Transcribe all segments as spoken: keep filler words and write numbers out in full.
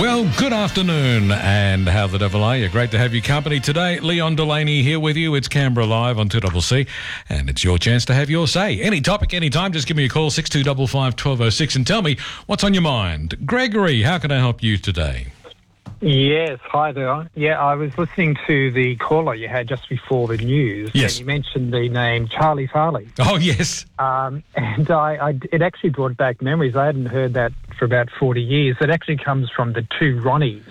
Well, good afternoon, and how the devil are you? Great to have you company today. Leon Delaney here with you. It's Canberra Live on two C C, and it's your chance to have your say. Any topic, any time, just give me a call, six two five five, one two zero six, and tell me what's on your mind. Gregory, how can I help you today? Yes, hi there. Yeah, I was listening to the caller you had just before the news. Yes. And you mentioned the name Charlie Farley. Oh, yes. Um, and I, I, it actually brought back memories. I hadn't heard that for about forty years. It actually comes from the two Ronnies.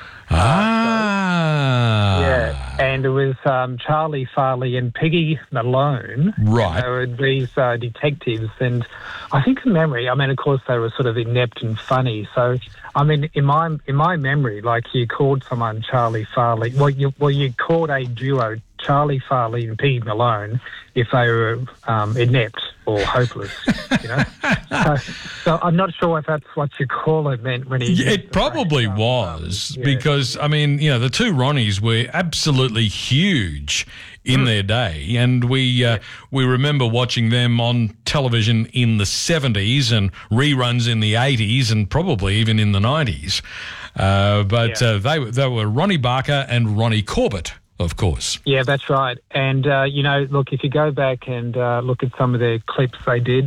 Ah. Uh, so, yeah, and it was um, Charlie Farley and Peggy Malone. Right. They were these uh, detectives, and I think from memory, I mean, of course, they were sort of inept and funny. So, I mean, in my in my memory, like you called someone Charlie Farley. Well, you well you called a duo Charlie Farley and Peggy Malone if they were um, inept or hopeless. You know, so, so I'm not sure if that's what your caller meant when he. Yeah, it probably phrase, was um, yeah. because I mean, you know, the two Ronnies were absolutely huge in mm. their day, and we uh, we remember watching them on television in the seventies and reruns in the eighties and probably even in the nineties. Uh, but yeah. uh, they they were Ronnie Barker and Ronnie Corbett, of course. Yeah, that's right. And uh, you know, look, if you go back and uh, look at some of their clips they did,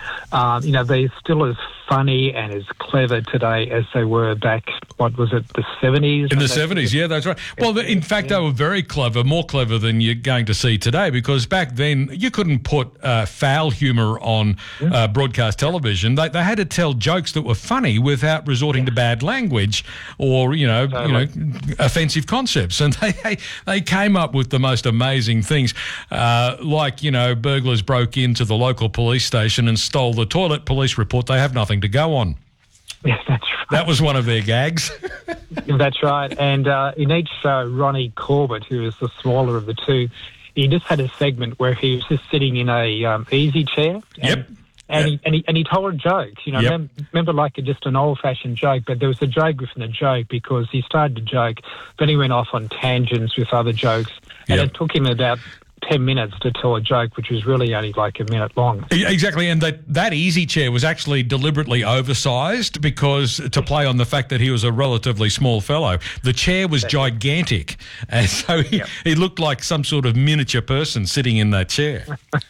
um, you know, they're still as funny and as clever today as they were back, what was it, the seventies? In the seventies, yeah, that's right. Well, in fact, yeah. they were very clever, more clever than you're going to see today, because back then you couldn't put uh, foul humour on uh, broadcast television. They, they had to tell jokes that were funny without resorting yeah. to bad language or, you know, Totally. you know, offensive concepts. And they, they, they came up with the most amazing things, uh, like, you know, burglars broke into the local police station and stole the toilet. Police report they have nothing to go on. Yeah, that's right. That was one of their gags. That's right. And uh, in each show, Ronnie Corbett, who was the smaller of the two, he just had a segment where he was just sitting in a um, easy chair. And, Yep. And, Yep. he, and, he, and he told a joke, you know, Yep. remember, remember like a, just an old-fashioned joke, but there was a joke within a joke because he started to joke, then he went off on tangents with other jokes, and Yep. it took him about ten minutes to tell a joke, which was really only like a minute long. Exactly, and that, that easy chair was actually deliberately oversized because to play on the fact that he was a relatively small fellow. The chair was gigantic, and so he, Yep. he looked like some sort of miniature person sitting in that chair.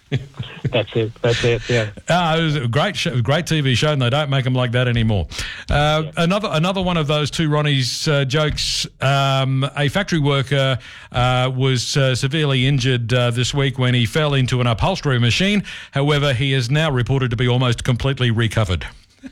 That's it, that's it, yeah. Ah, it was a great show, great T V show, and they don't make them like that anymore. Uh, Yeah. Another another one of those two Ronnie's uh, jokes, um, a factory worker uh, was uh, severely injured uh, this week when he fell into an upholstery machine. However, he is now reported to be almost completely recovered.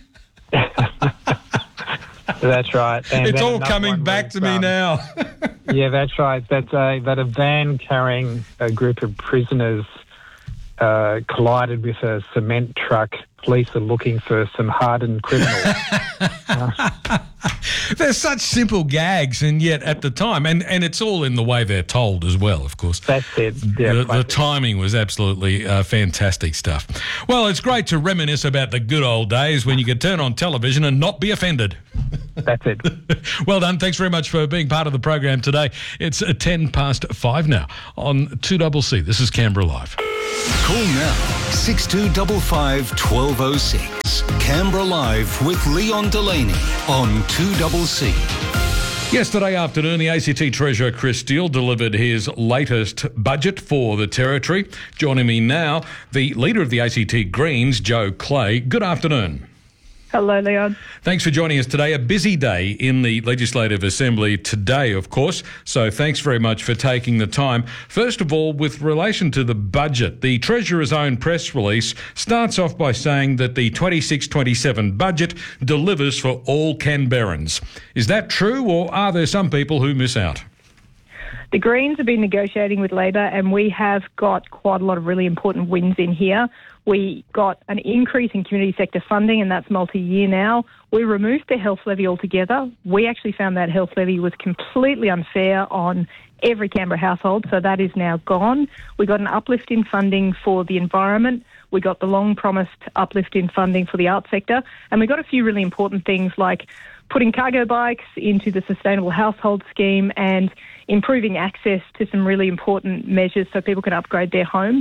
That's right. And It's then all another coming one back was, to me um, now. Yeah, that's right. That, uh, that a van carrying a group of prisoners uh, collided with a cement truck. Police are looking for some hardened criminals. uh, They're such simple gags, and yet at the time, and, and it's all in the way they're told as well, of course. that's it. Yeah, the, the classic. timing was absolutely uh, fantastic stuff. Well, it's great to reminisce about the good old days when you could turn on television and not be offended. That's it. Well done. Thanks very much for being part of the program today. It's uh, ten past five now on two C C. This is Canberra Live. Call now, six two five five, one two zero six. Canberra Live with Leon Delaney on two C C. Yesterday afternoon, the A C T Treasurer Chris Steele delivered his latest budget for the Territory. Joining me now, the Leader of the A C T Greens, Joe Clay. Good afternoon. Hello, Leon. Thanks for joining us today. A busy day in the Legislative Assembly today, of course, so thanks very much for taking the time. First of all, with relation to the budget, the Treasurer's own press release starts off by saying that the twenty-six twenty-seven budget delivers for all Canberrans. Is that true, or are there some people who miss out? The Greens have been negotiating with Labor, and we have got quite a lot of really important wins in here. We got an increase in community sector funding, and that's multi-year now. We removed the health levy altogether. We actually found that health levy was completely unfair on every Canberra household, so that is now gone. We got an uplift in funding for the environment. We got the long-promised uplift in funding for the arts sector, and we got a few really important things like putting cargo bikes into the Sustainable Household Scheme and improving access to some really important measures so people can upgrade their homes.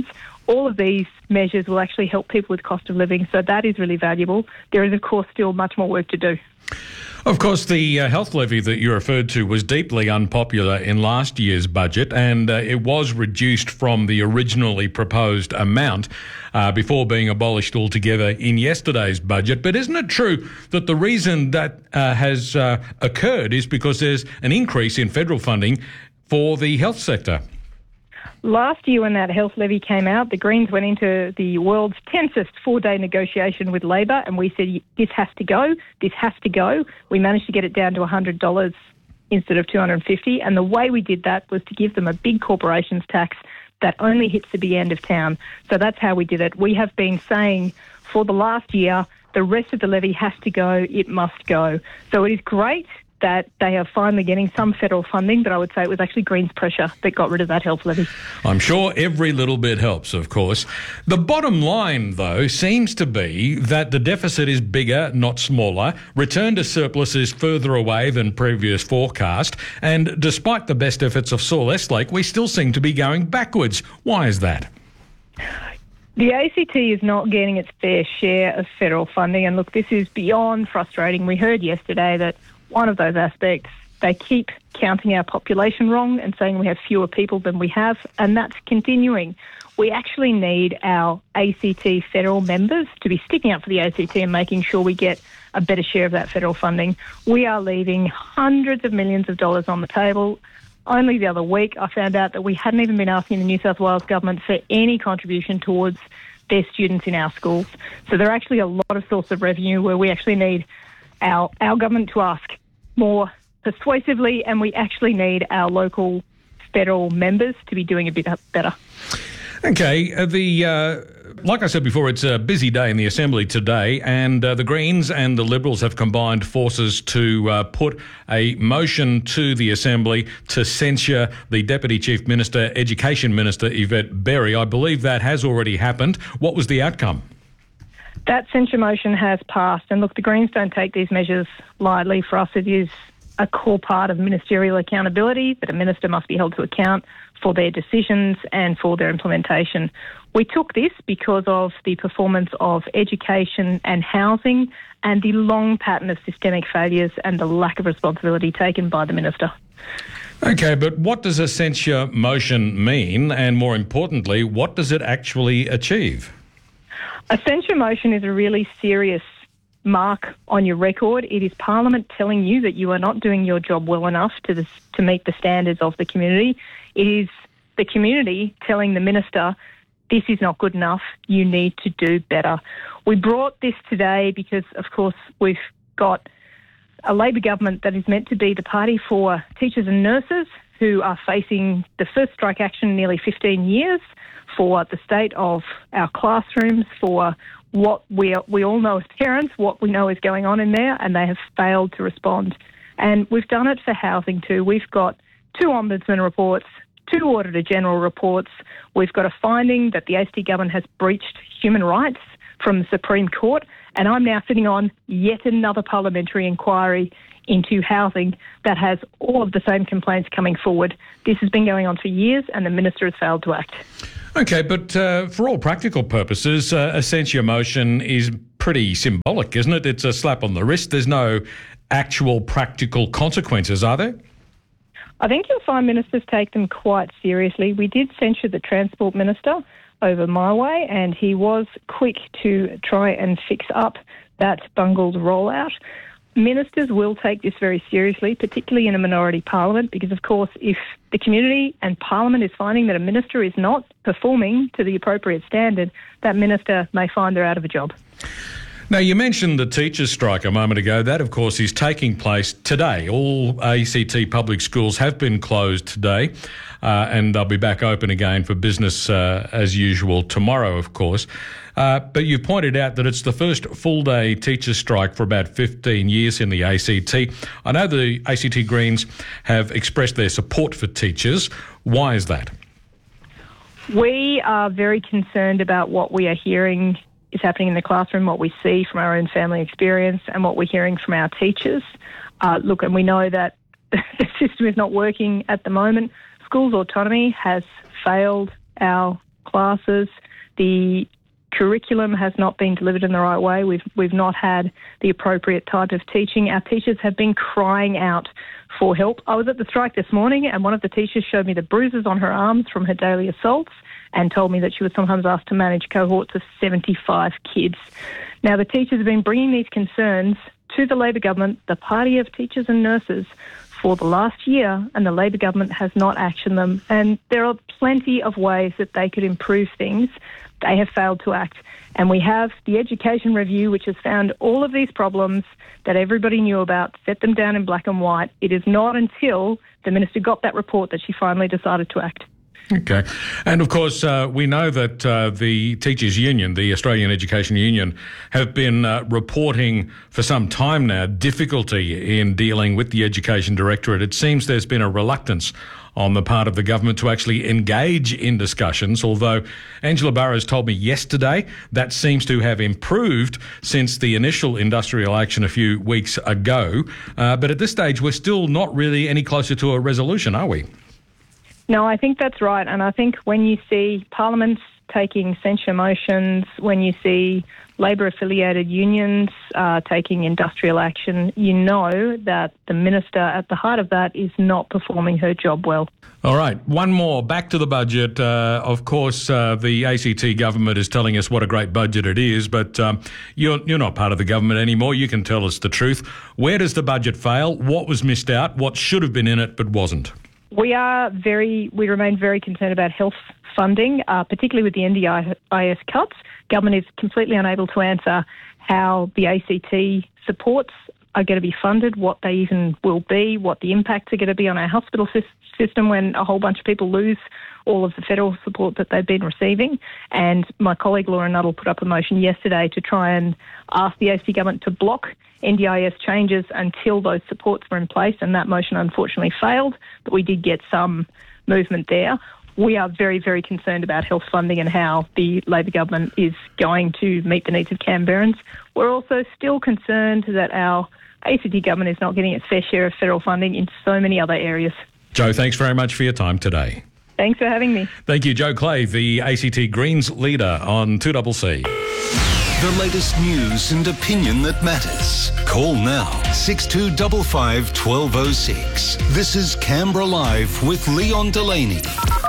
all of these measures will actually help people with cost of living, so that is really valuable. There is, of course, still much more work to do. Of course, the uh, health levy that you referred to was deeply unpopular in last year's budget, and uh, it was reduced from the originally proposed amount uh, before being abolished altogether in yesterday's budget. But isn't it true that the reason that uh, has uh, occurred is because there's an increase in federal funding for the health sector? Last year when that health levy came out, the Greens went into the world's tensest four-day negotiation with Labor, and we said, this has to go, this has to go. We managed to get it down to one hundred dollars instead of two hundred fifty dollars, and the way we did that was to give them a big corporations tax that only hits at the end of town. So that's how we did it. We have been saying for the last year, the rest of the levy has to go, it must go. So it is great that they are finally getting some federal funding, but I would say it was actually Greens' pressure that got rid of that health levy. I'm sure every little bit helps, of course. The bottom line, though, seems to be that the deficit is bigger, not smaller. Return to surplus is further away than previous forecast. And despite the best efforts of Saul Estlake, we still seem to be going backwards. Why is that? The A C T is not getting its fair share of federal funding. And look, this is beyond frustrating. We heard yesterday that one of those aspects, they keep counting our population wrong and saying we have fewer people than we have, and that's continuing. We actually need our A C T federal members to be sticking up for the A C T and making sure we get a better share of that federal funding. We are leaving hundreds of millions of dollars on the table. Only the other week, I found out that we hadn't even been asking the New South Wales government for any contribution towards their students in our schools. So there are actually a lot of sources of revenue where we actually need our our government to ask more persuasively, and we actually need our local federal members to be doing a bit better. Okay, uh, the uh, like I said before, it's a busy day in the Assembly today, and uh, the Greens and the Liberals have combined forces to uh, put a motion to the Assembly to censure the Deputy Chief Minister, Education Minister Yvette Berry. I believe that has already happened. What was the outcome? That censure motion has passed, and look, the Greens don't take these measures lightly. For us, it is a core part of ministerial accountability that a minister must be held to account for their decisions and for their implementation. We took this because of the performance of education and housing and the long pattern of systemic failures and the lack of responsibility taken by the minister. Okay, but what does a censure motion mean? And more importantly, what does it actually achieve? A censure motion is a really serious mark on your record. It is Parliament telling you that you are not doing your job well enough to this, to meet the standards of the community. It is the community telling the minister, this is not good enough, you need to do better. We brought this today because, of course, we've got a Labor government that is meant to be the party for teachers and nurses who are facing the first strike action in nearly fifteen years, for the state of our classrooms, for what we we all know as parents, what we know is going on in there, and they have failed to respond. And we've done it for housing too. We've got two Ombudsman reports, two Auditor General reports. We've got a finding that the A C T government has breached human rights from the Supreme Court, and I'm now sitting on yet another parliamentary inquiry into housing that has all of the same complaints coming forward. This has been going on for years, and the minister has failed to act. Okay, but uh, for all practical purposes, uh, a censure motion is pretty symbolic, isn't it? It's a slap on the wrist. There's no actual practical consequences, are there? I think you'll find ministers take them quite seriously. We did censure the Transport Minister over my way, and he was quick to try and fix up that bungled rollout. Ministers will take this very seriously, particularly in a minority parliament, because, of course, if the community and parliament is finding that a minister is not performing to the appropriate standard, that minister may find they're out of a job. Now, you mentioned the teachers' strike a moment ago. That, of course, is taking place today. All A C T public schools have been closed today, uh, and they'll be back open again for business uh, as usual tomorrow, of course. Uh, but you pointed out that it's the first full-day teachers' strike for about fifteen years in the A C T. I know the A C T Greens have expressed their support for teachers. Why is that? We are very concerned about what we are hearing is happening in the classroom, what we see from our own family experience and what we're hearing from our teachers. Uh, look, and we know that the system is not working at the moment. Schools autonomy has failed our classes. The curriculum has not been delivered in the right way. We've we've not had the appropriate type of teaching. Our teachers have been crying out for help. I was at the strike this morning, and one of the teachers showed me the bruises on her arms from her daily assaults and told me that she was sometimes asked to manage cohorts of seventy-five kids. Now, the teachers have been bringing these concerns to the Labor government, the party of teachers and nurses, for the last year, and the Labor government has not actioned them. And there are plenty of ways that they could improve things. They have failed to act. And we have the Education Review, which has found all of these problems that everybody knew about, set them down in black and white. It is not until the Minister got that report that she finally decided to act. Okay. And of course, uh, we know that uh, the Teachers Union, the Australian Education Union, have been uh, reporting for some time now difficulty in dealing with the Education Directorate. It seems there's been a reluctance on the part of the government to actually engage in discussions, although Angela Burrows told me yesterday that seems to have improved since the initial industrial action a few weeks ago. Uh, but at this stage, we're still not really any closer to a resolution, are we? No, I think that's right. And I think when you see parliaments taking censure motions, when you see Labor-affiliated unions uh, taking industrial action, you know that the minister at the heart of that is not performing her job well. All right, one more. Back to the budget. Uh, of course, uh, the A C T government is telling us what a great budget it is, but um, you're, you're not part of the government anymore. You can tell us the truth. Where does the budget fail? What was missed out? What should have been in it but wasn't? We are very, we remain very concerned about health funding, uh, particularly with the N D I S cuts. Government is completely unable to answer how the A C T supports are going to be funded, what they even will be, what the impacts are going to be on our hospital system when a whole bunch of people lose all of the federal support that they've been receiving. And my colleague Laura Nuttall put up a motion yesterday to try and ask the A C T government to block N D I S changes until those supports were in place, and that motion unfortunately failed, but we did get some movement there. We are very, very concerned about health funding and how the Labor government is going to meet the needs of Canberrans. We're also still concerned that our A C T government is not getting its fair share of federal funding in so many other areas. Jo, thanks very much for your time today. Thanks for having me. Thank you, Jo Clay, the A C T Greens leader on two C C. The latest news and opinion that matters. Call now, six two five five, one two zero six. This is Canberra Live with Leon Delaney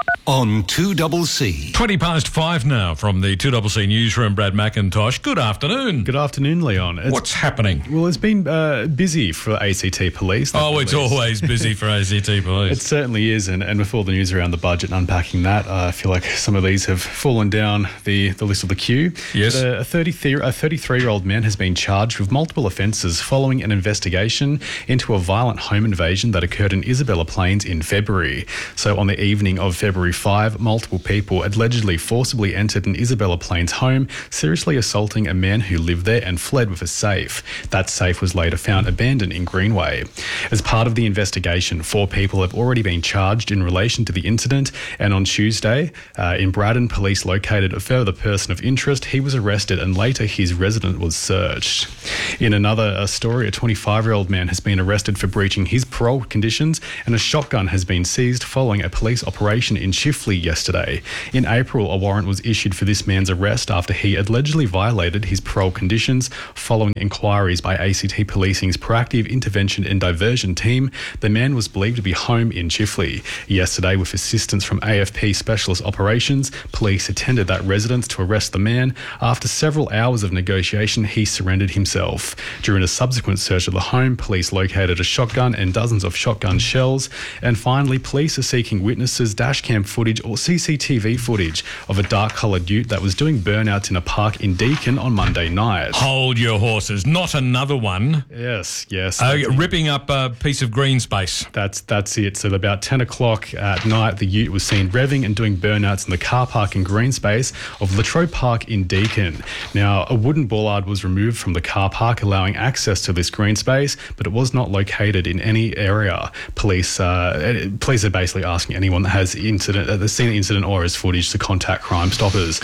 on two C C. twenty past five now from the two C C newsroom. Brad McIntosh, good afternoon. Good afternoon, Leon. It's, What's happening? Well, it's been uh, busy for A C T Police. Oh, it's police. always busy for A C T Police. It certainly is, and, and with all the news around the budget and unpacking that, uh, I feel like some of these have fallen down the, the list of the queue. Yes. But a thirty-three-year-old man has been charged with multiple offences following an investigation into a violent home invasion that occurred in Isabella Plains in February. So on the evening of February fifth, multiple people allegedly forcibly entered an Isabella Plains home, seriously assaulting a man who lived there and fled with a safe. That safe was later found abandoned in Greenway. As part of the investigation, four people have already been charged in relation to the incident, and on Tuesday, uh, in Braddon, police located a further person of interest. He was arrested and later his residence was searched. In another uh, story, a twenty-five-year-old man has been arrested for breaching his parole conditions, and a shotgun has been seized following a police operation in Chifley yesterday. In April, a warrant was issued for this man's arrest after he allegedly violated his parole conditions. Following inquiries by A C T Policing's Proactive Intervention and Diversion team, the man was believed to be home in Chifley. Yesterday, with assistance from A F P Specialist Operations, police attended that residence to arrest the man. After several hours of negotiation, he surrendered himself. During a subsequent search of the home, police located a shotgun and dozens of shotgun shells. And finally, police are seeking witnesses, dashcam footage or C C T V footage of a dark-coloured ute that was doing burnouts in a park in Deakin on Monday night. Hold your horses. Not another one. Yes, yes. Uh, ripping up a piece of green space. That's that's it. So about ten o'clock at night, the ute was seen revving and doing burnouts in the car park and green space of Latrobe Park in Deakin. Now, a wooden bollard was removed from the car park, allowing access to this green space, but it was not located in any area. Police uh, police are basically asking anyone that has incident, uh, that's seen the incident or has footage to contact Crime Stoppers.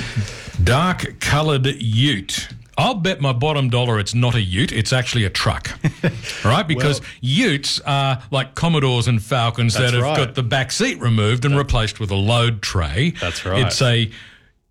Dark coloured ute. I'll bet my bottom dollar it's not a ute, it's actually a truck. Right? Because well, utes are like Commodores and Falcons that have right. got the back seat removed and that, replaced with a load tray. That's right. It's a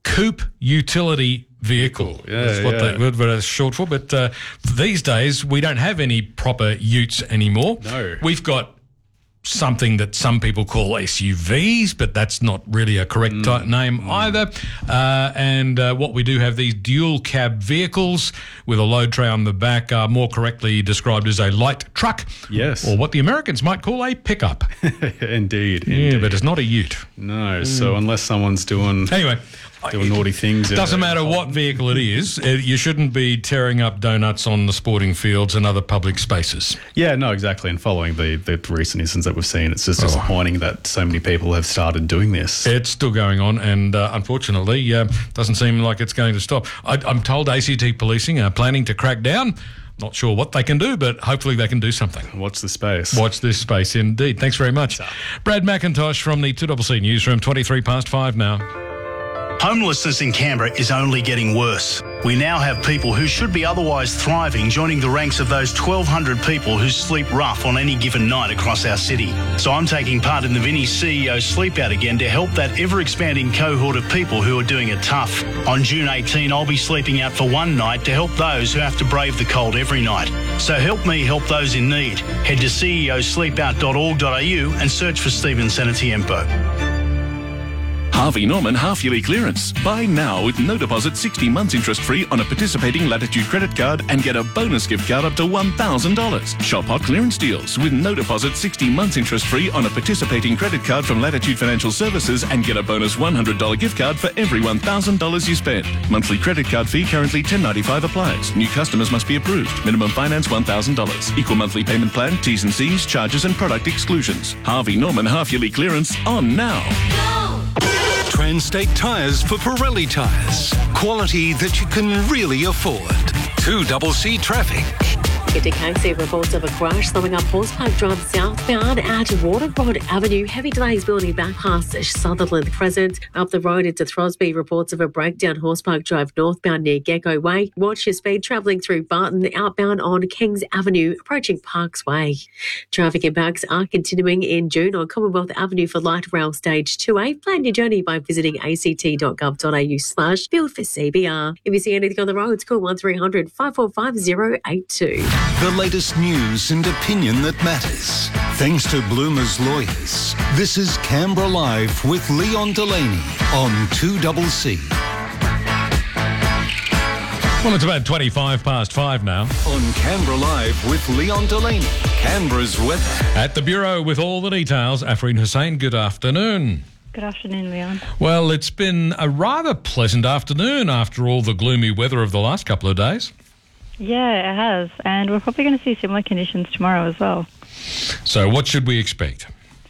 coupe utility vehicle. Yeah, That's what, yeah. they, what it's short for. But uh, these days, we don't have any proper utes anymore. No. We've got something that some people call S U Vs, but that's not really a correct type name either. Uh, and uh, what we do have, these dual cab vehicles with a load tray on the back, are more correctly described as a light truck. Yes. Or what the Americans might call a pickup. Indeed. Yeah, indeed. but it's not a ute. No, so unless someone's doing Anyway. doing naughty things. Doesn't uh, matter what vehicle it is, uh, you shouldn't be tearing up donuts on the sporting fields and other public spaces. Yeah, no, exactly. And following the, the recent incidents that we've seen, it's just Oh. disappointing that so many people have started doing this. It's still going on, and uh, unfortunately, uh, doesn't seem like it's going to stop. I, I'm told A C T Policing are planning to crack down. Not sure what they can do, but hopefully they can do something. Watch the space. Watch this space, indeed. Thanks very much. Brad McIntosh from the two C C Newsroom, twenty-three past five now. Homelessness in Canberra is only getting worse. We now have people who should be otherwise thriving joining the ranks of those twelve hundred people who sleep rough on any given night across our city. So I'm taking part in the Vinnie C E O Sleep Out again to help that ever-expanding cohort of people who are doing it tough. On June eighteenth, I'll be sleeping out for one night to help those who have to brave the cold every night. So help me help those in need. Head to c e o sleep out dot org dot a u and search for Stephen Senatiempo. Harvey Norman half-yearly clearance. Buy now with no deposit, sixty months interest-free on a participating Latitude credit card and get a bonus gift card up to one thousand dollars. Shop hot clearance deals with no deposit, sixty months interest-free on a participating credit card from Latitude Financial Services and get a bonus one hundred dollars gift card for every one thousand dollars you spend. Monthly credit card fee currently ten dollars ninety-five applies. New customers must be approved. Minimum finance one thousand dollars. Equal monthly payment plan, T's and C's, charges and product exclusions. Harvey Norman half-yearly clearance on now. Transtate Tyres for Pirelli tyres. Quality that you can really afford. two C C traffic. Get to K C reports of a crash slowing up Horse Park Drive southbound at Waterford Avenue. Heavy delays building back past Sutherland Crescent. Up the road into Throsby, reports of a breakdown Horse Park Drive northbound near Gecko Way. Watch your speed travelling through Barton, outbound on Kings Avenue, approaching Parks Way. Traffic impacts are continuing in June on Commonwealth Avenue for light rail stage two A. Plan your journey by visiting a c t dot gov dot a u slash build for C B R. If you see anything on the roads, call one three hundred five four five zero eight two. The latest news and opinion that matters. Thanks to Bloomer's Lawyers. This is Canberra Live with Leon Delaney on two C C. Well, it's about twenty-five past five now. On Canberra Live with Leon Delaney. Canberra's weather. At the Bureau with all the details, Afreen Hussain, good afternoon. Good afternoon, Leon. Well, it's been a rather pleasant afternoon after all the gloomy weather of the last couple of days. Yeah, it has. And we're probably going to see similar conditions tomorrow as well. So what should we expect?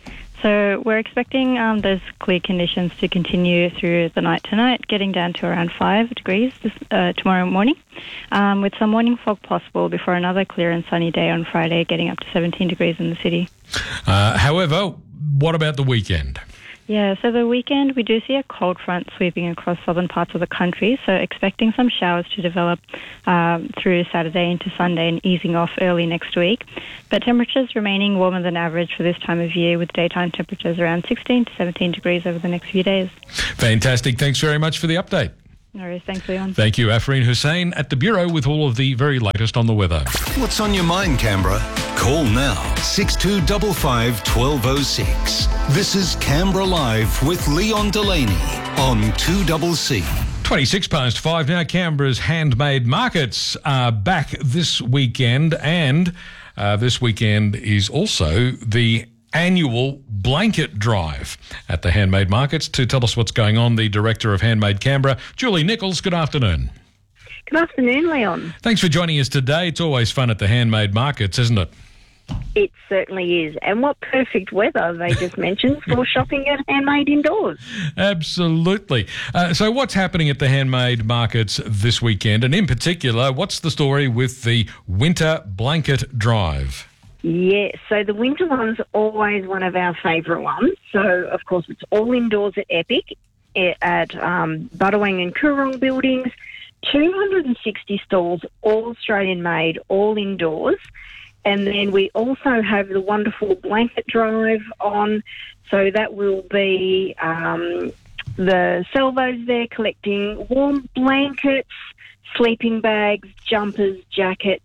So we're expecting um, those clear conditions to continue through the night tonight, getting down to around five degrees this, uh, tomorrow morning, um, with some morning fog possible before another clear and sunny day on Friday, getting up to seventeen degrees in the city. Uh, however, what about the weekend? Yeah, so the weekend we do see a cold front sweeping across southern parts of the country, so expecting some showers to develop um, through Saturday into Sunday and easing off early next week. But temperatures remaining warmer than average for this time of year, with daytime temperatures around sixteen to seventeen degrees over the next few days. Fantastic. Thanks very much for the update. No worries. Thanks, Leon. Thank you, Afreen Hussain at the Bureau with all of the very latest on the weather. What's on your mind, Canberra? Call now, six two five five, one two zero six. This is Canberra Live with Leon Delaney on two C C. twenty-six past five now. Canberra's handmade markets are back this weekend, and uh, this weekend is also the annual blanket drive at the Handmade Markets. To tell us what's going on, the Director of Handmade Canberra, Julie Nichols. Good afternoon. Good afternoon, Leon. Thanks for joining us today. It's always fun at the Handmade Markets, isn't it? It certainly is. And what perfect weather they just mentioned for shopping at Handmade indoors. Absolutely. Uh, so what's happening at the Handmade Markets this weekend? And in particular, what's the story with the Winter Blanket Drive? Yes, so the winter one's always one of our favourite ones. So, of course, it's all indoors at Epic, at um, Buttawang and Coorong buildings. two hundred sixty stalls, all Australian-made, all indoors. And then we also have the wonderful blanket drive on. So that will be um, the salvos there collecting warm blankets, sleeping bags, jumpers, jackets,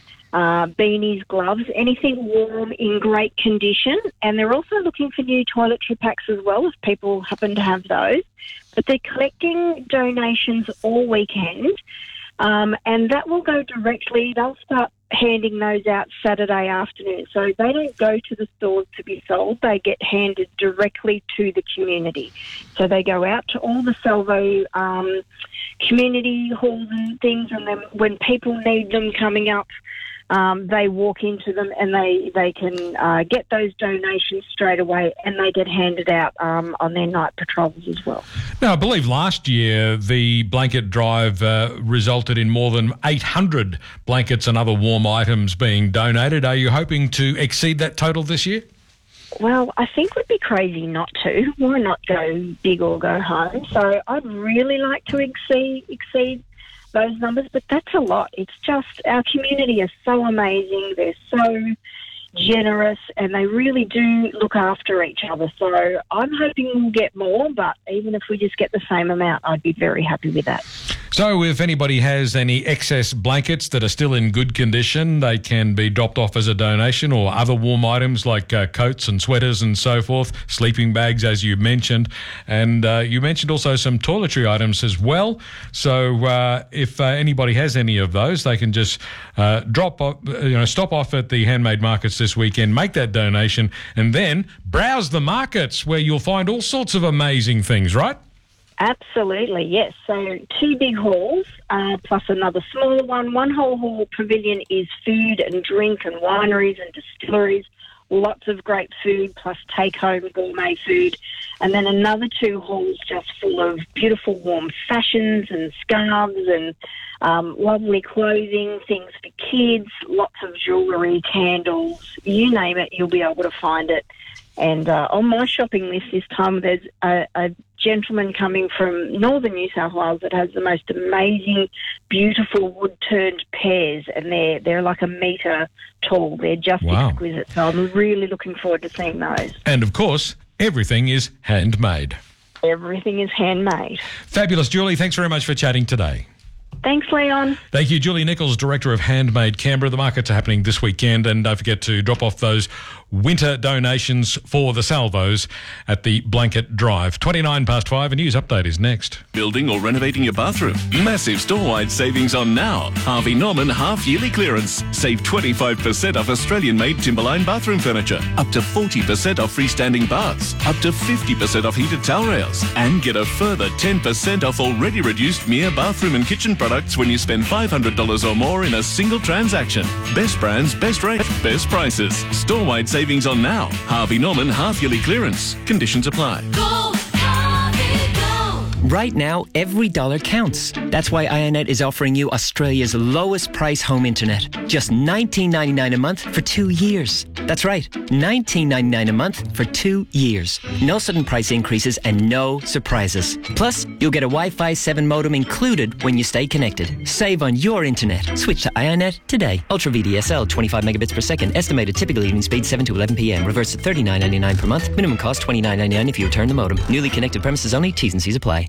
uh, beanies, gloves, anything warm in great condition. And they're also looking for new toiletry packs as well, if people happen to have those. But they're collecting donations all weekend, um, and that will go directly. They'll start handing those out Saturday afternoon. So they don't go to the stores to be sold. They get handed directly to the community. So they go out to all the salvo um, community halls and things, and then when people need them coming up, Um, they walk into them and they, they can uh, get those donations straight away, and they get handed out um, on their night patrols as well. Now, I believe last year the blanket drive uh, resulted in more than eight hundred blankets and other warm items being donated. Are you hoping to exceed that total this year? Well, I think we'd be crazy not to. Why not go big or go home? So I'd really like to exceed exceed those numbers, but that's a lot. It's just our community is so amazing. They're so generous, and they really do look after each other. So I'm hoping we'll get more, but even if we just get the same amount, I'd be very happy with that. So if anybody has any excess blankets that are still in good condition, they can be dropped off as a donation, or other warm items like uh, coats and sweaters and so forth, sleeping bags, as you mentioned. And uh, you mentioned also some toiletry items as well. So uh, if uh, anybody has any of those, they can just uh, drop off, you know, stop off at the handmade markets this weekend, make that donation, and then browse the markets where you'll find all sorts of amazing things, right? Absolutely, yes. So two big halls, uh, plus another smaller one. One whole hall pavilion is food and drink and wineries and distilleries. Lots of great food, plus take-home gourmet food. And then another two halls just full of beautiful warm fashions and scarves and um, lovely clothing, things for kids, lots of jewellery, candles, you name it, you'll be able to find it. And uh, on my shopping list this time, there's a, a gentleman coming from northern New South Wales that has the most amazing, beautiful wood-turned pears, and they're they're like a metre tall. They're just wow. exquisite. So I'm really looking forward to seeing those. And of course, everything is handmade. Everything is handmade. Fabulous, Julie. Thanks very much for chatting today. Thanks, Leon. Thank you, Julie Nichols, Director of Handmade Canberra. The markets are happening this weekend, and don't forget to drop off those winter donations for the salvos at the Blanket Drive. twenty-nine past five, a news update is next. Building or renovating your bathroom? Massive store-wide savings on now. Harvey Norman half-yearly clearance. Save twenty-five percent off Australian-made Timberline bathroom furniture. Up to forty percent off freestanding baths. Up to fifty percent off heated towel rails. And get a further ten percent off already reduced Mere bathroom and kitchen products when you spend five hundred dollars or more in a single transaction. Best brands, best rates, best prices. Store-wide savings on now. Harvey Norman half-yearly clearance. Conditions apply. Go, Harvey, go. Right now, every dollar counts. That's why iiNet is offering you Australia's lowest price home internet. Just nineteen ninety-nine a month for two years. That's right, nineteen ninety-nine a month for two years. No sudden price increases and no surprises. Plus, you'll get a Wi-Fi seven modem included when you stay connected. Save on your internet. Switch to iiNet today. Ultra V D S L, twenty-five megabits per second. Estimated typical evening speed seven to eleven p.m. Reverse to thirty-nine ninety-nine per month. Minimum cost twenty-nine ninety-nine if you return the modem. Newly connected premises only. T's and C's apply.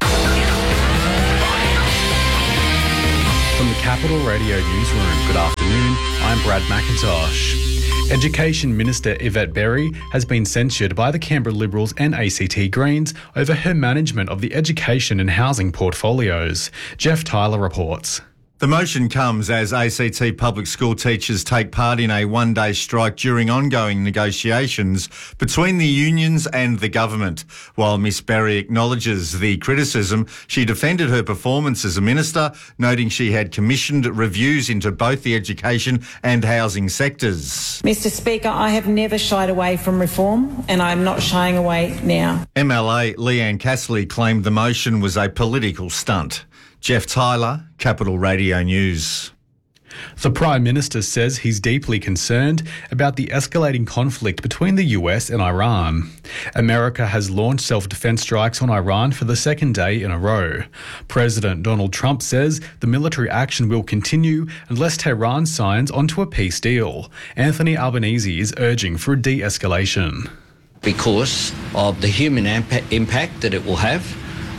From the Capital Radio Newsroom, good afternoon. I'm Brad McIntosh. Education Minister Yvette Berry has been censured by the Canberra Liberals and A C T Greens over her management of the education and housing portfolios. Jeff Tyler reports. The motion comes as A C T public school teachers take part in a one-day strike during ongoing negotiations between the unions and the government. While Miss Berry acknowledges the criticism, she defended her performance as a minister, noting she had commissioned reviews into both the education and housing sectors. Mister Speaker, I have never shied away from reform, and I'm not shying away now. M L A Leanne Castley claimed the motion was a political stunt. Jeff Tyler, Capital Radio News. The Prime Minister says he's deeply concerned about the escalating conflict between the U S and Iran. America has launched self-defense strikes on Iran for the second day in a row. President Donald Trump says the military action will continue unless Tehran signs onto a peace deal. Anthony Albanese is urging for a de-escalation. Because of the human impact that it will have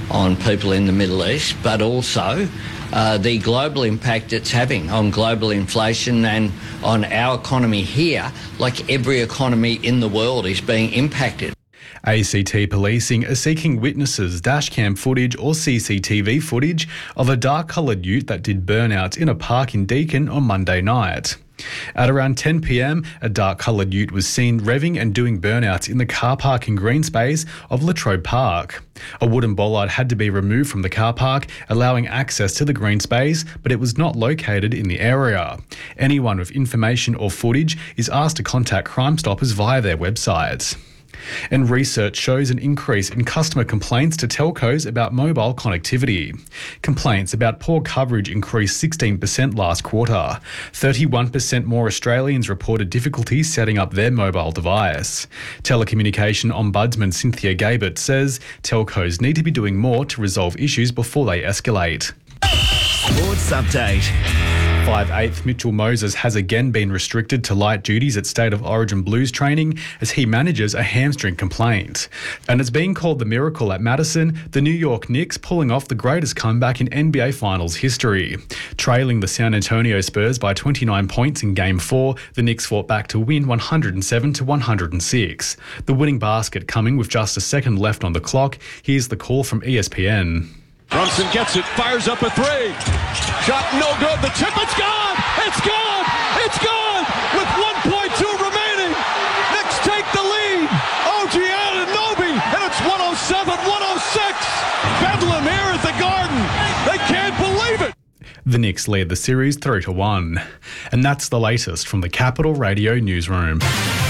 on people in the Middle East, but also uh, the global impact it's having on global inflation and on our economy here, like every economy in the world is being impacted. A C T Policing are seeking witnesses, dashcam footage or C C T V footage of a dark-coloured ute that did burnouts in a park in Deakin on Monday night. At around ten p m, a dark-coloured ute was seen revving and doing burnouts in the car park in green space of Latrobe Park. A wooden bollard had to be removed from the car park, allowing access to the green space, but it was not located in the area. Anyone with information or footage is asked to contact Crime Stoppers via their website. And research shows an increase in customer complaints to telcos about mobile connectivity. Complaints about poor coverage increased sixteen percent last quarter. thirty-one percent more Australians reported difficulties setting up their mobile device. Telecommunication Ombudsman Cynthia Gabert says telcos need to be doing more to resolve issues before they escalate. Sports Update. five eighth Mitchell Moses has again been restricted to light duties at State of Origin Blues training as he manages a hamstring complaint. And it's being called the miracle at Madison, the New York Knicks pulling off the greatest comeback in N B A Finals history. Trailing the San Antonio Spurs by twenty-nine points in Game four, the Knicks fought back to win one hundred seven to one hundred six. The winning basket coming with just a second left on the clock. Here's the call from E S P N. Brunson gets it, fires up a three. Shot no good. The tip, it's gone! It's gone! It's gone! With one point two remaining. Knicks take the lead. O G Anunoby, and it's one oh seven one oh six. Bedlam here at the Garden. They can't believe it. The Knicks lead the series three to one. And that's the latest from the Capital Radio newsroom.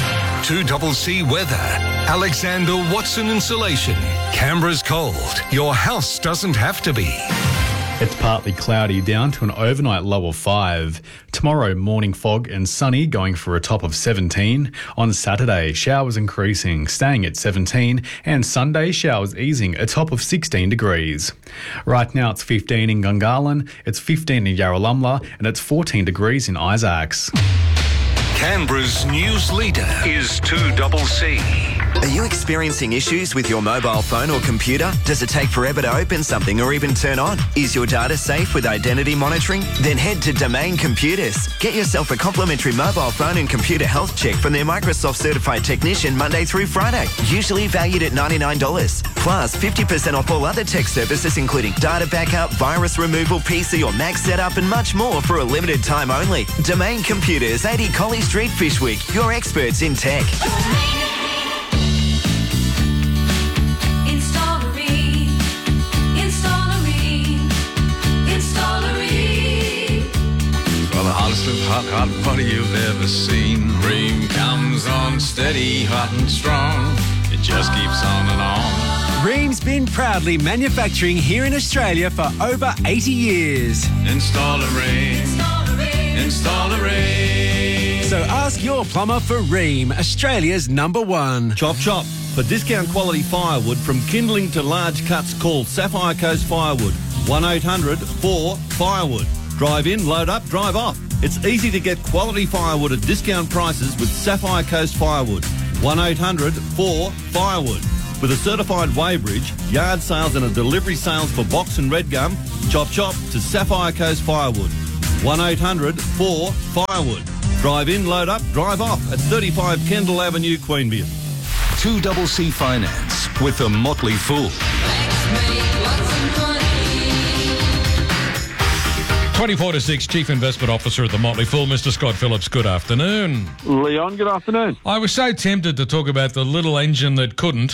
two C C weather. Alexander Watson Insulation. Canberra's cold. Your house doesn't have to be. It's partly cloudy down to an overnight low of five. Tomorrow, morning fog and sunny going for a top of seventeen. On Saturday, showers increasing, staying at seventeen. And Sunday, showers easing, a top of sixteen degrees. Right now, it's fifteen in Gungahlin, it's fifteen in Yarralumla, and it's fourteen degrees in Isaacs. Canberra's news leader is two C C. Are you experiencing issues with your mobile phone or computer? Does it take forever to open something or even turn on? Is your data safe with identity monitoring? Then head to Domain Computers. Get yourself a complimentary mobile phone and computer health check from their Microsoft certified technician Monday through Friday, usually valued at ninety-nine dollars. Plus fifty percent off all other tech services including data backup, virus removal, P C or Mac setup and much more for a limited time only. Domain Computers, eighty Colley Street, Fishwick. Your experts in tech. For the hottest of hot, hot butter you've ever seen. Ream comes on steady, hot and strong. It just keeps on and on. Ream's been proudly manufacturing here in Australia for over eighty years. Install a Ream. Install a Ream. Install a Ream. So ask your plumber for Ream, Australia's number one. Chop chop. For discount quality firewood from kindling to large cuts, call Sapphire Coast Firewood. one eight hundred four firewood. Drive in, load up, drive off. It's easy to get quality firewood at discount prices with Sapphire Coast Firewood. one eight hundred four firewood. With a certified weighbridge, yard sales and a delivery sales for box and red gum, chop chop to Sapphire Coast Firewood. one eight hundred four firewood. Drive in, load up, drive off at thirty-five Kendall Avenue, Queanbeyan. two C C Finance with the Motley Fool. twenty-four to six, Chief Investment Officer at the Motley Fool, Mister Scott Phillips. Good afternoon. Leon, good afternoon. I was so tempted to talk about the little engine that couldn't.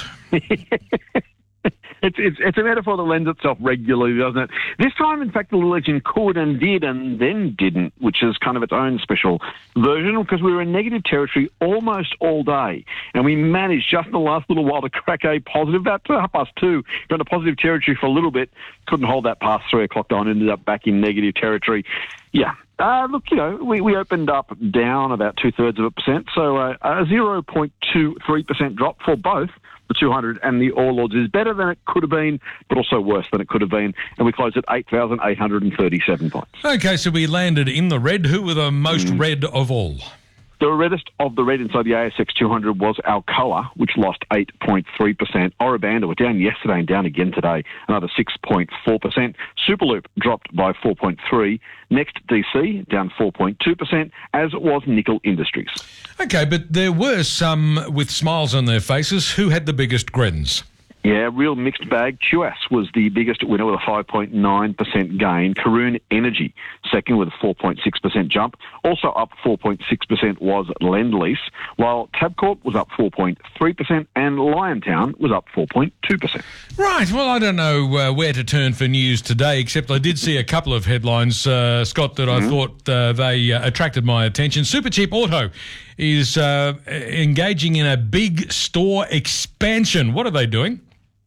It's, it's it's a metaphor that lends itself regularly, doesn't it? This time, in fact, the little engine could and did and then didn't, which is kind of its own special version, because we were in negative territory almost all day, and we managed just in the last little while to crack a positive. About half past two, we're in a positive territory for a little bit, couldn't hold that past three o'clock down, ended up back in negative territory. Yeah. Uh, look, you know, we, we opened up down about two-thirds of a percent, so uh, a zero point two three percent drop for both the two hundred and the All Ords is better than it could have been, but also worse than it could have been, and we closed at eight thousand eight hundred thirty-seven points. Okay, so we landed in the red. Who were the most mm. red of all? The reddest of the red inside the A S X two hundred was Alcoa, which lost eight point three percent. Ora Banda were down yesterday and down again today, another six point four percent. Superloop dropped by four point three percent. Next, D C down four point two percent, as was Nickel Industries. Okay, but there were some with smiles on their faces. Who had the biggest grins? Yeah, real mixed bag. Q A S was the biggest winner with a five point nine percent gain. Karoon Energy, second with a four point six percent jump. Also up four point six percent was Lendlease, while Tabcorp was up four point three percent and Liontown was up four point two percent. Right, well, I don't know uh, where to turn for news today, except I did see a couple of headlines, uh, Scott, that mm-hmm. I thought uh, they uh, attracted my attention. Supercheap Auto is uh, engaging in a big store expansion. What are they doing?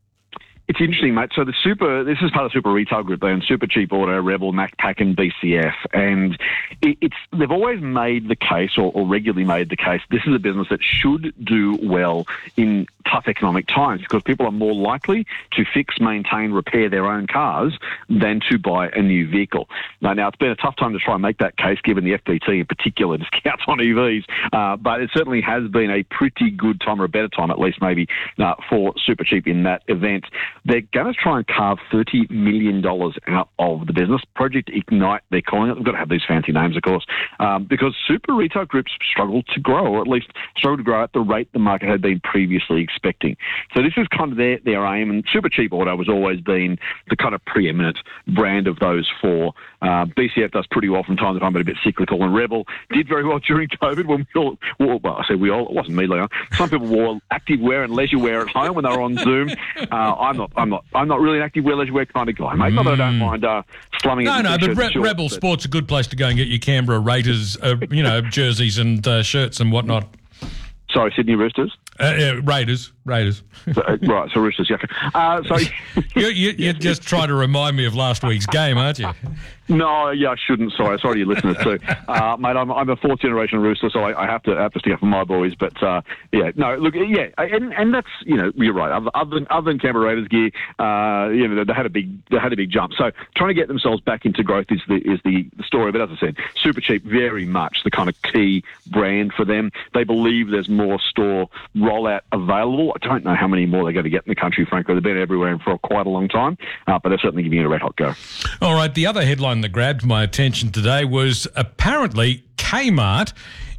It's interesting, mate. So the Super, this is part of the Super Retail Group. They own Supercheap Auto, Rebel, Macpac and B C F. And it, it's they've always made the case, or, or regularly made the case, this is a business that should do well in tough economic times because people are more likely to fix, maintain, repair their own cars than to buy a new vehicle. Now, now it's been a tough time to try and make that case given the F B T in particular discounts on E Vs, uh, but it certainly has been a pretty good time, or a better time at least maybe, uh, for Supercheap in that event. They're going to try and carve thirty million dollars out of the business. Project Ignite, they're calling it. They've got to have these fancy names, of course, um, because super retail groups struggle to grow, or at least struggle to grow at the rate the market had been previously expecting. So this is kind of their, their aim, and Supercheap Auto has always been the kind of preeminent brand of those four. Uh, B C F does pretty well from time to time, but a bit cyclical, and Rebel did very well during COVID when we all, well, well I say we all, it wasn't me, Leon. Some people wore active wear and leisure wear at home when they were on Zoom. Uh, I'm not I'm not. I'm not really an active wear leisure wear kind of guy, mate. Not that I don't mind uh, slumming. No, it no, but Re- shorts, Rebel but... Sport's a good place to go and get your Canberra Raiders, uh, you know, jerseys and uh, shirts and whatnot. Sorry, Sydney Roosters. Uh, yeah, Raiders, Raiders. So, uh, right, so Roosters, yeah. Uh, so you, you, you're just trying to remind me of last week's game, aren't you? No, yeah, I shouldn't. Sorry, sorry to your listeners too, uh, mate. I'm, I'm a fourth generation Rooster, so I, I have to have to stick up for my boys. But uh, yeah, no, look, yeah, and, and that's you know you're right. Other, other than other than Canberra Raiders gear, uh, you know they had a big they had a big jump. So trying to get themselves back into growth is the is the story. But as I said, Supercheap very much the kind of key brand for them. They believe there's more store rollout available. I don't know how many more they're going to get in the country. Frankly, they've been everywhere and for quite a long time, uh, but they're certainly giving it a red hot go. All right, the other headline that grabbed my attention today was apparently Kmart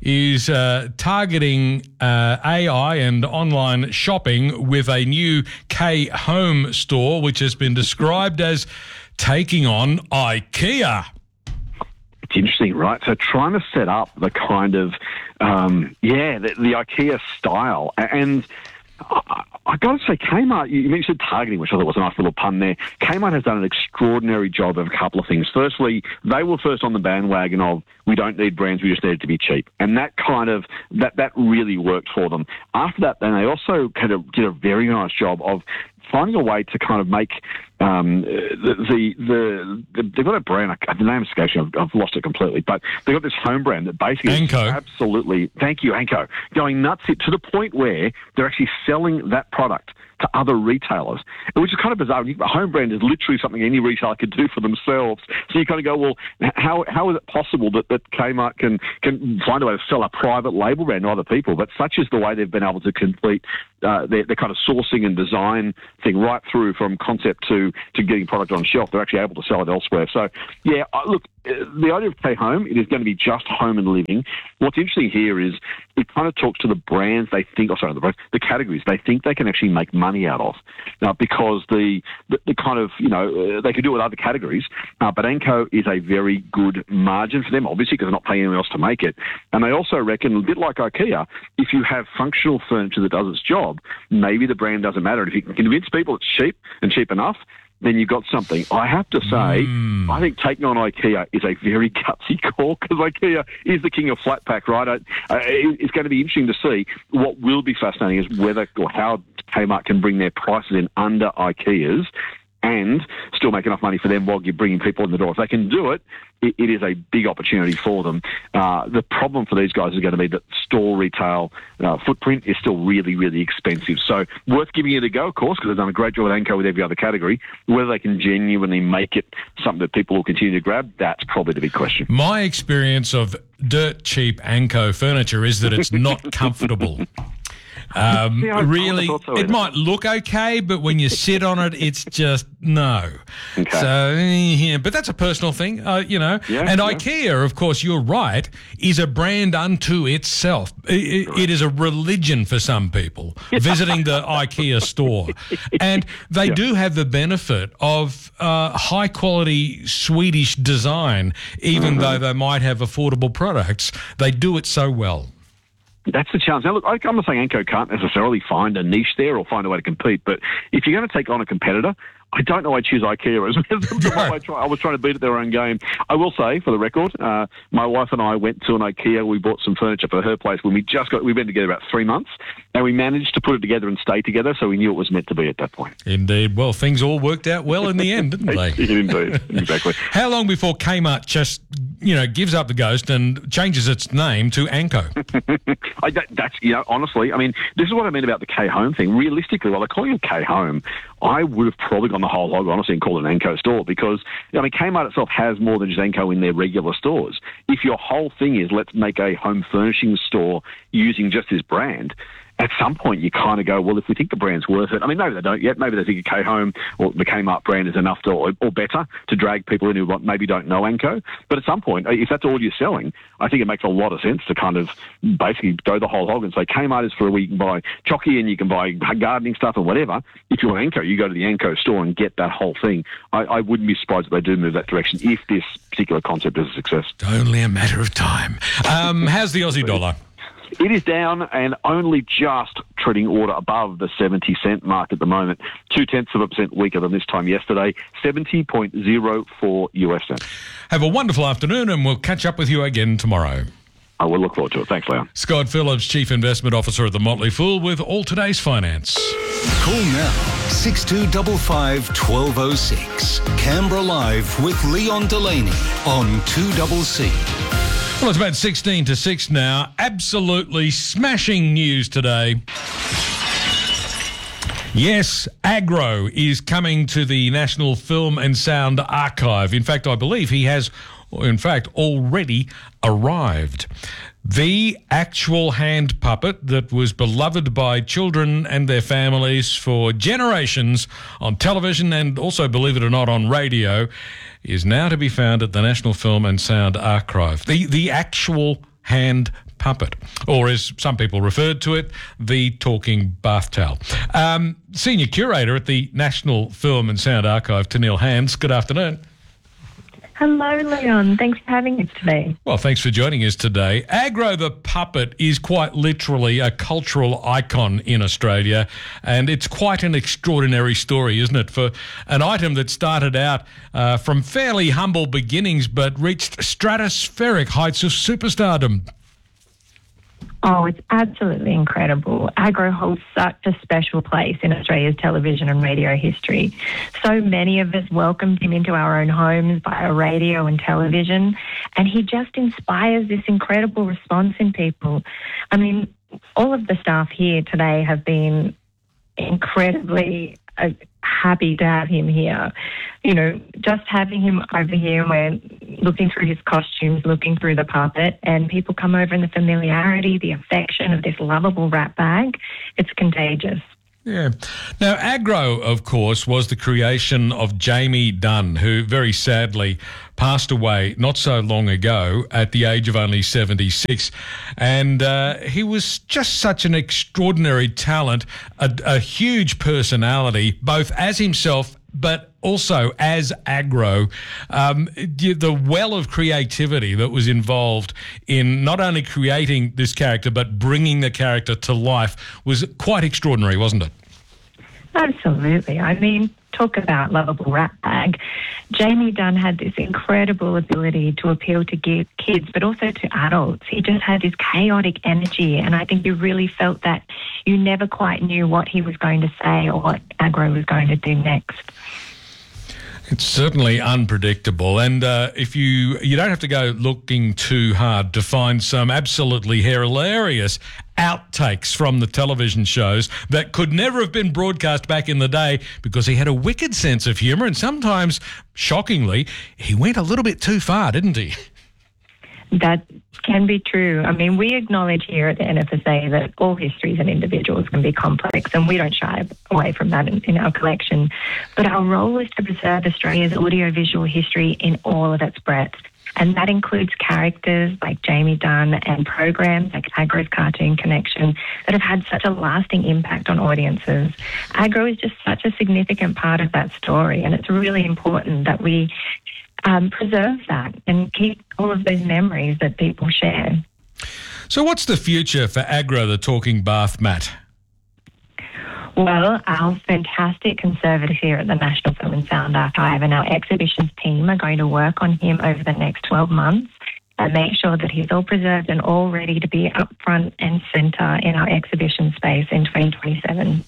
is uh, targeting uh, A I and online shopping with a new K Home store, which has been described as taking on IKEA. It's interesting, right? So trying to set up the kind of, um, yeah, the, the IKEA style. And I, I got to say, Kmart, you mentioned targeting, which I thought was a nice little pun there. Kmart has done an extraordinary job of a couple of things. Firstly, they were first on the bandwagon of, we don't need brands, we just need it to be cheap. And that kind of, that, that really worked for them. After that, then they also kind of did a very nice job of finding a way to kind of make um, the, the, the, the, they've got a brand, the name escapes me, I've, I've lost it completely, but they've got this home brand that basically Anko. is absolutely, thank you, Anko, going nuts to the point where they're actually selling that product to other retailers, which is kind of bizarre. A home brand is literally something any retailer could do for themselves. So you kind of go, well, how how is it possible that, that Kmart can, can find a way to sell a private label brand to other people? But such is the way they've been able to complete uh, their, their kind of sourcing and design thing right through from concept to, to getting product on shelf. They're actually able to sell it elsewhere. So, yeah, look, the idea of K-Home, it is going to be just home and living. What's interesting here is it kind of talks to the brands they think, oh, sorry, the brands, the categories they think they can actually make money out of. Now, because the, the, the kind of, you know, uh, they can do it with other categories, uh, but Anko is a very good margin for them, obviously, because they're not paying anyone else to make it. And they also reckon, a bit like IKEA, if you have functional furniture that does its job, maybe the brand doesn't matter. And if you can convince people it's cheap and cheap enough, then you've got something. I have to say, mm. I think taking on IKEA is a very gutsy call because IKEA is the king of flat pack, right? Uh, it's going to be interesting to see. What will be fascinating is whether or how Kmart can bring their prices in under IKEA's and still make enough money for them while you're bringing people in the door. If they can do it, it, it is a big opportunity for them. Uh, the problem for these guys is going to be that store retail uh, footprint is still really, really expensive. So worth giving it a go, of course, because they've done a great job with Anko with every other category. Whether they can genuinely make it something that people will continue to grab, that's probably the big question. My experience of dirt cheap Anko furniture is that it's not comfortable. Um, yeah, I, really, I so it might look okay, but when you sit on it, it's just no. Okay. So, yeah, but that's a personal thing, uh, you know. Yeah, and yeah. IKEA, of course, you're right, is a brand unto itself. It, it is a religion for some people, visiting the IKEA store. And they Yeah. do have the benefit of uh, high-quality Swedish design, even Mm-hmm. though they might have affordable products. They do it so well. That's the challenge. Now, look, I- I'm not saying Anko can't necessarily find a niche there or find a way to compete, but if you're going to take on a competitor, I don't know I'd choose IKEA as as I, try, I was trying to beat at their own game. I will say, for the record, uh, my wife and I went to an IKEA. We bought some furniture for her place when we just got, we've been together about three months, and we managed to put it together and stay together, so we knew it was meant to be at that point. Indeed. Well, things all worked out well in the end, didn't they? Indeed, exactly. How long before Kmart just, you know, gives up the ghost and changes its name to Anko? I, that, that's, you know, honestly, I mean, this is what I mean about the K-Home thing. Realistically, while they're calling it K-Home, I would have probably gone the whole hog, honestly, and called it an Anko store because, I mean, Kmart itself has more than just Anko in their regular stores. If your whole thing is let's make a home furnishing store using just this brand, at some point you kind of go, well, if we think the brand's worth it, I mean, maybe they don't yet. Maybe they think a K-Home or the Kmart brand is enough to, or, or better to drag people in who maybe don't know Anko. But at some point, if that's all you're selling, I think it makes a lot of sense to kind of basically go the whole hog and say Kmart is for where you can buy chocky and you can buy gardening stuff and whatever. If you want Anko, you go to the Anko store and get that whole thing. I, I wouldn't be surprised if they do move that direction if this particular concept is a success. Only a matter of time. Um, how's the Aussie dollar? It is down and only just treading order above the seventy cent mark at the moment. Two tenths of a percent weaker than this time yesterday. seventy point zero four U S cents. Have a wonderful afternoon and we'll catch up with you again tomorrow. I will look forward to it. Thanks, Leon. Scott Phillips, Chief Investment Officer at the Motley Fool, with all today's finance. Call now six two five five, one two zero six. Canberra Live with Leon Delaney on two C C. Well, it's about sixteen to six now. Absolutely smashing news today. Yes, Agro is coming to the National Film and Sound Archive. In fact, I believe he has, in fact, already arrived. The actual hand puppet that was beloved by children and their families for generations on television and also, believe it or not, on radio, is now to be found at the National Film and Sound Archive. The, the actual hand puppet, or as some people referred to it, the talking bath towel. Um, Senior Curator at the National Film and Sound Archive, Tenille Hands, good afternoon. Hello, Leon. Thanks for having us today. Well, thanks for joining us today. Agro the puppet is quite literally a cultural icon in Australia, and it's quite an extraordinary story, isn't it, for an item that started out uh, from fairly humble beginnings but reached stratospheric heights of superstardom. Oh, it's absolutely incredible. Agro holds such a special place in Australia's television and radio history. So many of us welcomed him into our own homes via radio and television, and he just inspires this incredible response in people. I mean, all of the staff here today have been incredibly uh, happy to have him here. You know, just having him over here, we're looking through his costumes, looking through the puppet, and people come over and the familiarity, the affection of this lovable rat bag, it's contagious. Yeah. Now, Agro, of course, was the creation of Jamie Dunn, who very sadly passed away not so long ago at the age of only seventy-six. And uh, he was just such an extraordinary talent, a, a huge personality, both as himself but also as Agro. Um, the well of creativity that was involved in not only creating this character but bringing the character to life was quite extraordinary, wasn't it? Absolutely. I mean, talk about lovable rat bag. Jamie Dunn had this incredible ability to appeal to kids, but also to adults. He just had this chaotic energy, and I think you really felt that you never quite knew what he was going to say or what Agro was going to do next. It's certainly unpredictable, and uh, if you you don't have to go looking too hard to find some absolutely hilarious outtakes from the television shows that could never have been broadcast back in the day because he had a wicked sense of humour, and sometimes, shockingly, he went a little bit too far, didn't he? That can be true. I mean, we acknowledge here at the N F S A that all histories and individuals can be complex, and we don't shy away from that in, in our collection. But our role is to preserve Australia's audiovisual history in all of its breadth. And that includes characters like Jamie Dunn and programs like Agro's Cartoon Connection that have had such a lasting impact on audiences. Agro is just such a significant part of that story, and it's really important that we Um, preserve that and keep all of those memories that people share. So what's the future for Agro, the talking bath mat? Well, our fantastic conservators here at the National Film and Sound Archive and our exhibitions team are going to work on him over the next twelve months and make sure that he's all preserved and all ready to be up front and centre in our exhibition space in twenty twenty-seven.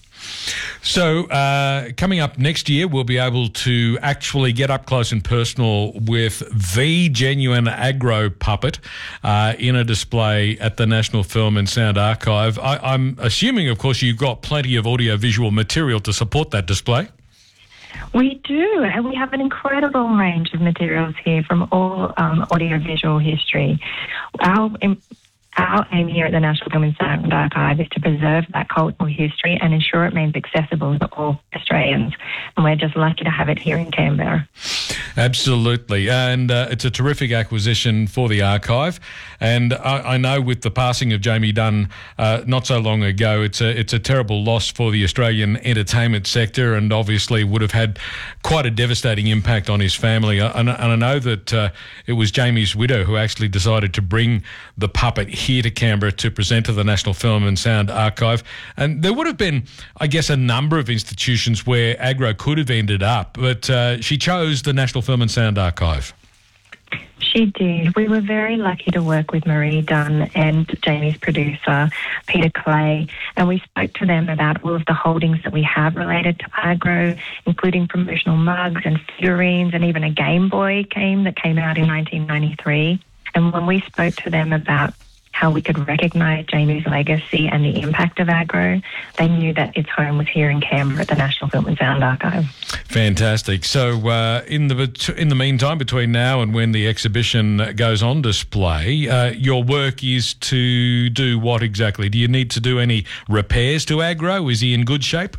So uh, coming up next year, we'll be able to actually get up close and personal with the genuine Agro puppet uh, in a display at the National Film and Sound Archive. I, I'm assuming, of course, you've got plenty of audiovisual material to support that display. We do, and we have an incredible range of materials here from all um, audiovisual history. Our Our aim here at the National Film and Sound Archive is to preserve that cultural history and ensure it remains accessible to all Australians. And we're just lucky to have it here in Canberra. Absolutely. And uh, it's a terrific acquisition for the archive. And I, I know with the passing of Jamie Dunn uh, not so long ago, it's a, it's a terrible loss for the Australian entertainment sector and obviously would have had quite a devastating impact on his family. And, and I know that uh, it was Jamie's widow who actually decided to bring the puppet here to Canberra to present to the National Film and Sound Archive. And there would have been, I guess, a number of institutions where Agro could have ended up, but uh, she chose the National Film and Sound Archive. She did. We were very lucky to work with Marie Dunn and Jamie's producer, Peter Clay, and we spoke to them about all of the holdings that we have related to Agro, including promotional mugs and figurines, and even a Game Boy game that came out in nineteen ninety-three. And when we spoke to them about how we could recognise Jamie's legacy and the impact of Agro, they knew that its home was here in Canberra at the National Film and Sound Archive. Fantastic. So uh, in the in the meantime, between now and when the exhibition goes on display, uh, your work is to do what exactly? Do you need to do any repairs to Agro? Is he in good shape?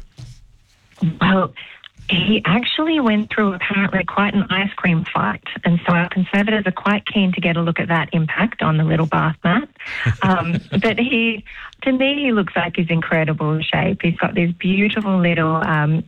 Well, he actually went through apparently quite an ice cream fight, and so our conservators are quite keen to get a look at that impact on the little bath mat. Um, but he, to me, he looks like he's in incredible shape. He's got these beautiful little um,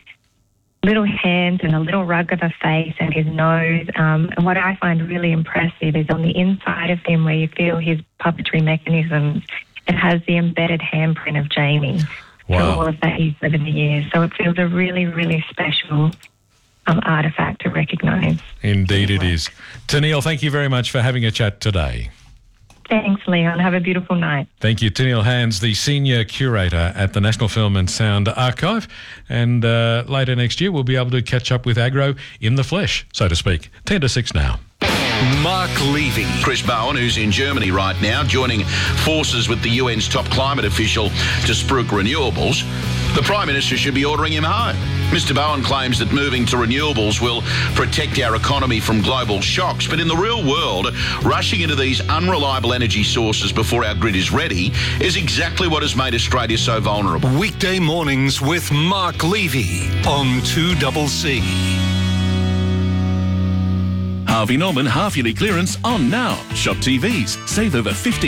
little hands and a little rug of a face and his nose. Um, and what I find really impressive is on the inside of him where you feel his puppetry mechanisms, it has the embedded handprint of Jamie. Wow. For all of that seventy years. So it feels a really, really special um, artefact to recognise. Indeed it is. Tennille, thank you very much for having a chat today. Thanks, Leon. Have a beautiful night. Thank you. Tennille Hands, the Senior Curator at the National Film and Sound Archive. And uh, later next year, we'll be able to catch up with Agro in the flesh, so to speak. ten to six now. Mark Levy. Chris Bowen, who's in Germany right now, joining forces with the U N's top climate official to spruik renewables. The Prime Minister should be ordering him home. Mister Bowen claims that moving to renewables will protect our economy from global shocks, but in the real world, rushing into these unreliable energy sources before our grid is ready is exactly what has made Australia so vulnerable. Weekday mornings with Mark Levy on two C C. Harvey Norman half-yearly clearance on now. Shop T Vs. Save over fifty